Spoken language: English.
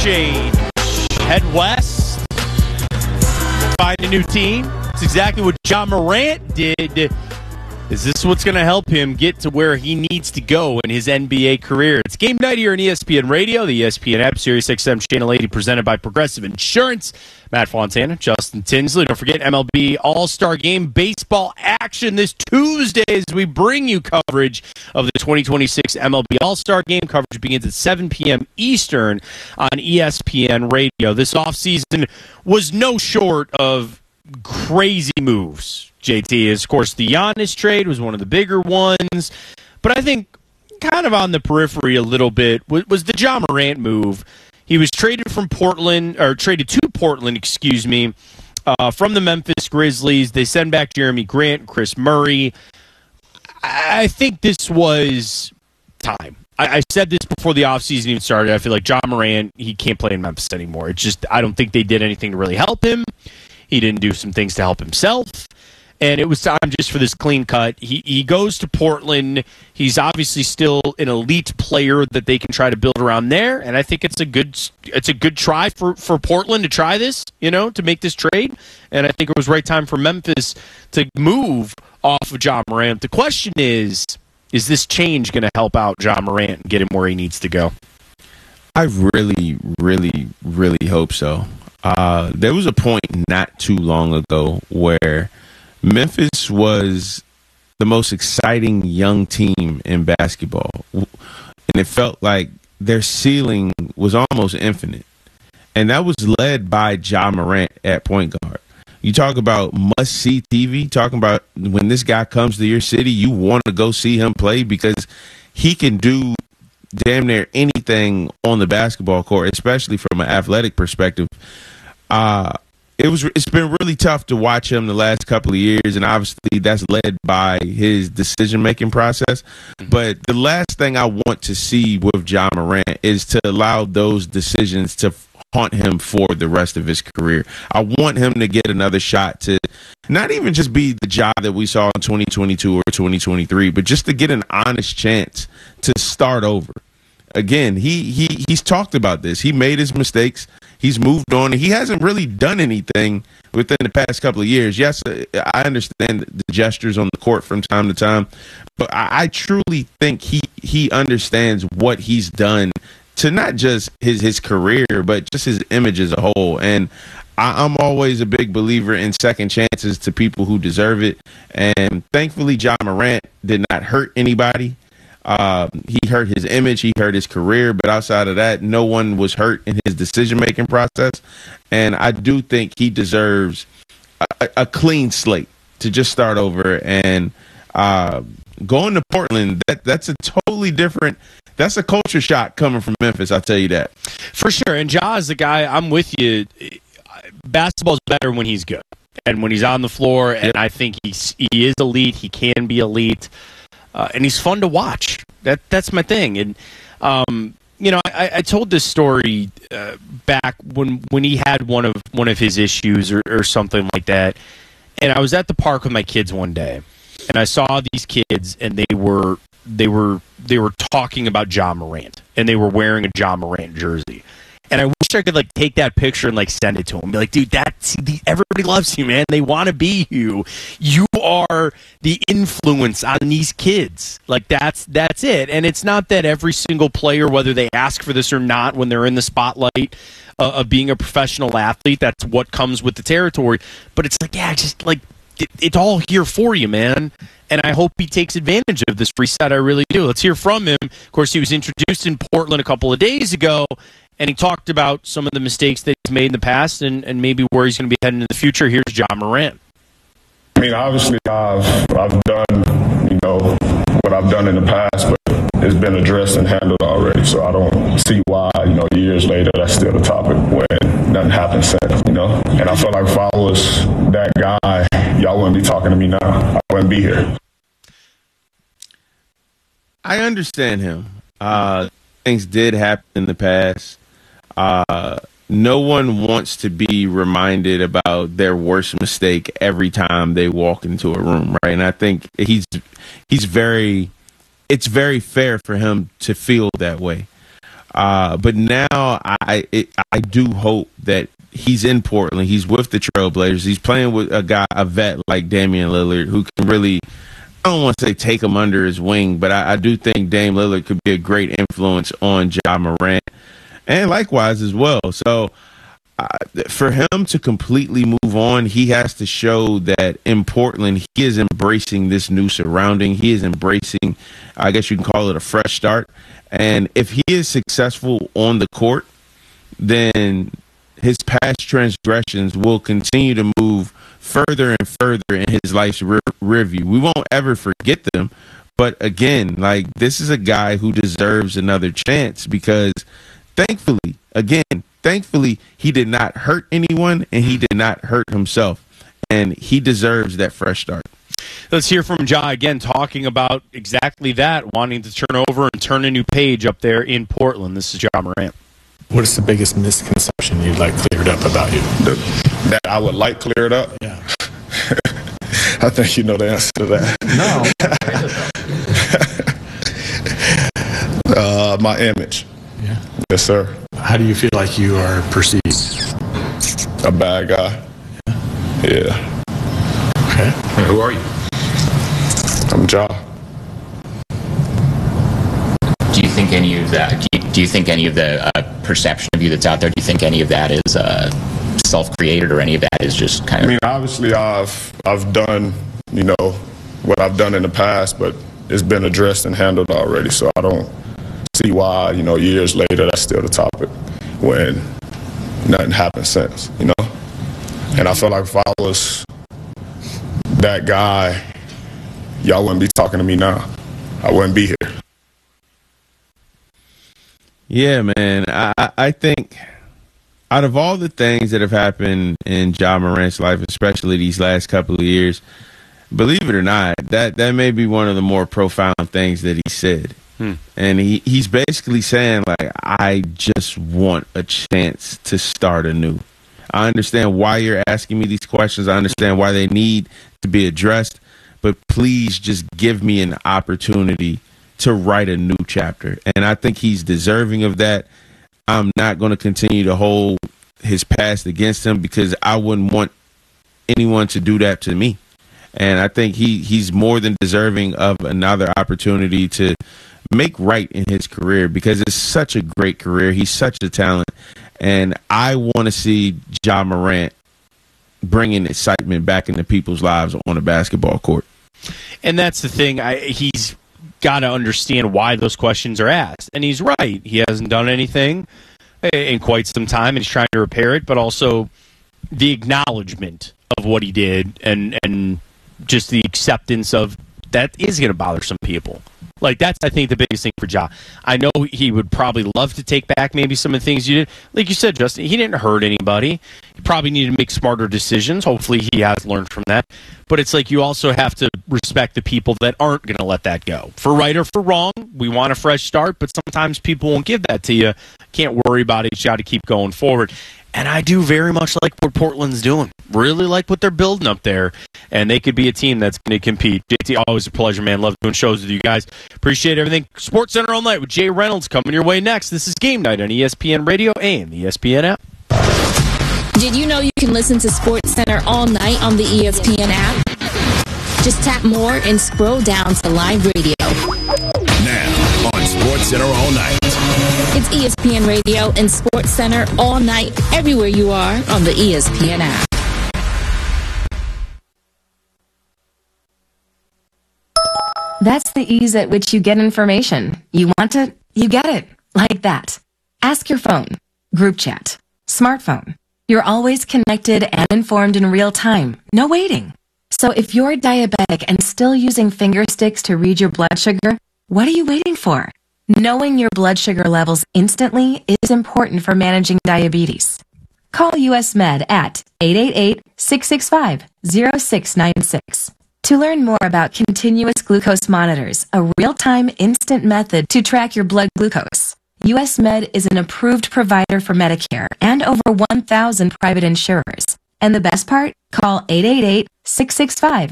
change. Head west. Find a new team. It's exactly what Ja Morant did. Is this what's going to help him get to where he needs to go in his NBA career? It's game night here on ESPN Radio, the ESPN app, Sirius XM Channel 80, presented by Progressive Insurance. Matt Fontana, Justin Tinsley. Don't forget MLB All-Star Game baseball action this Tuesday as we bring you coverage of the 2026 MLB All-Star Game. Coverage begins at 7 p.m. Eastern on ESPN Radio. This offseason was no short of crazy moves. JT is, of course, the Giannis trade was one of the bigger ones, but I think kind of on the periphery a little bit was the Ja Morant move. He was traded to Portland, from the Memphis Grizzlies. They send back Jeremy Grant, Chris Murray. I think this was time. I said this before the offseason even started. I feel like Ja Morant, he can't play in Memphis anymore. It's just, I don't think they did anything to really help him. He didn't do some things to help himself. And it was time just for this clean cut. He goes to Portland. He's obviously still an elite player that they can try to build around there. And I think it's a good try for Portland to try this, to make this trade. And I think it was right time for Memphis to move off of Ja Morant. The question is this change going to help out Ja Morant and get him where he needs to go? I really, really, really hope so. There was a point not too long ago where Memphis was the most exciting young team in basketball, and it felt like their ceiling was almost infinite, and that was led by Ja Morant at point guard. You talk about must-see TV, talking about when this guy comes to your city, you want to go see him play because he can do damn near anything on the basketball court, especially from an athletic perspective. It's been really tough to watch him the last couple of years, and obviously that's led by his decision-making process. But the last thing I want to see with Ja Morant is to allow those decisions to haunt him for the rest of his career. I want him to get another shot to not even just be the Ja that we saw in 2022 or 2023, but just to get an honest chance to start over. Again, he's talked about this. He made his mistakes. He's moved on. He hasn't really done anything within the past couple of years. Yes, I understand the gestures on the court from time to time, but I truly think he understands what he's done to not just his career, but just his image as a whole. And I'm always a big believer in second chances to people who deserve it. And thankfully, Ja Morant did not hurt anybody. He hurt his image, he hurt his career, but outside of that, no one was hurt in his decision-making process. And I do think he deserves a clean slate to just start over. And going to Portland, that's a totally different – that's a culture shock coming from Memphis, I'll tell you that. For sure. And Ja is the guy, I'm with you. Basketball's better when he's good and when he's on the floor, and I think he is elite. He can be elite. And he's fun to watch. That's my thing. And I told this story back when he had one of his issues or something like that. And I was at the park with my kids one day, and I saw these kids, and they were talking about Ja Morant, and they were wearing a Ja Morant jersey. And I wish I could take that picture and send it to him. Be like, dude, everybody loves you, man. They want to be you. You are the influence on these kids. That's it. And it's not that every single player, whether they ask for this or not, when they're in the spotlight of being a professional athlete, that's what comes with the territory. But it's it's all here for you, man. And I hope he takes advantage of this reset. I really do. Let's hear from him. Of course, he was introduced in Portland a couple of days ago, and he talked about some of the mistakes that he's made in the past and maybe where he's going to be heading in the future. Here's Ja Morant. I mean, obviously, I've done, what I've done in the past, but it's been addressed and handled already. So I don't see why, years later, that's still the topic when nothing happened since, And I feel like if I was that guy, y'all wouldn't be talking to me now. I wouldn't be here. I understand him. Things did happen in the past. No one wants to be reminded about their worst mistake every time they walk into a room, right? And I think it's very fair for him to feel that way. But now I do hope that he's in Portland. He's with the Trailblazers. He's playing with a vet like Damian Lillard, who can really, I don't want to say take him under his wing, but I do think Dame Lillard could be a great influence on Ja Morant, and likewise as well. So for him to completely move on, he has to show that in Portland he is embracing this new surrounding. He is embracing, I guess you can call it a fresh start. And if he is successful on the court, then his past transgressions will continue to move further and further in his life's review. We won't ever forget them. But again, like, this is a guy who deserves another chance because thankfully, he did not hurt anyone and he did not hurt himself. And he deserves that fresh start. Let's hear from Ja again, talking about exactly that, wanting to turn over and turn a new page up there in Portland. This is Ja Morant. What is the biggest misconception you'd like cleared up about you? That I would like cleared up? Yeah. I think you know the answer to that. No. My image. Yeah. Yes, sir. How do you feel like you are perceived? A bad guy. Yeah. Okay. And who are you? I'm Ja. Do you think any of that? Do you think any of the perception of you that's out there? Do you think any of that is self-created, or any of that is just kind of? I mean, obviously, I've done, what I've done in the past, but it's been addressed and handled already. So I don't see why, years later, that's still the topic when nothing happened since, And I feel like if I was that guy, y'all wouldn't be talking to me now. I wouldn't be here. Yeah, man. I think out of all the things that have happened in Ja Morant's life, especially these last couple of years, believe it or not, that may be one of the more profound things that he said. And he's basically saying, like, I just want a chance to start anew. I understand why you're asking me these questions. I understand why they need to be addressed. But please just give me an opportunity to write a new chapter. And I think he's deserving of that. I'm not going to continue to hold his past against him because I wouldn't want anyone to do that to me. And I think he's more than deserving of another opportunity to make right in his career because it's such a great career. He's such a talent. And I want to see Ja Morant bringing excitement back into people's lives on a basketball court. And that's the thing. He's got to understand why those questions are asked. And he's right. He hasn't done anything in quite some time, and he's trying to repair it, but also the acknowledgement of what he did and just the acceptance of that is going to bother some people. Like, that's, I think, the biggest thing for Ja. I know he would probably love to take back maybe some of the things you did. Like you said, Justin, he didn't hurt anybody. He probably needed to make smarter decisions. Hopefully he has learned from that. But it's like you also have to respect the people that aren't going to let that go. For right or for wrong, we want a fresh start, but sometimes people won't give that to you. Can't worry about it. You got to keep going forward. And I do very much like what Portland's doing. Really like what they're building up there. And they could be a team that's going to compete. JT, always a pleasure, man. Love doing shows with you guys. Appreciate everything. Sports Center all night with Jay Reynolds coming your way next. This is Game Night on ESPN Radio and the ESPN app. Did you know you can listen to Sports Center all night on the ESPN app? Just tap more and scroll down to live radio. Now on Sports Center all night. It's ESPN Radio and Sports Center all night, everywhere you are on the ESPN app. That's the ease at which you get information. You want it, you get it. Like that. Ask your phone. Group chat. Smartphone. You're always connected and informed in real time. No waiting. So if you're diabetic and still using finger sticks to read your blood sugar, what are you waiting for? Knowing your blood sugar levels instantly is important for managing diabetes. Call US Med at 888-665-0696 to learn more about continuous glucose monitors, a real-time instant method to track your blood glucose. US Med is an approved provider for Medicare and over 1,000 private insurers. And the best part? Call 888-665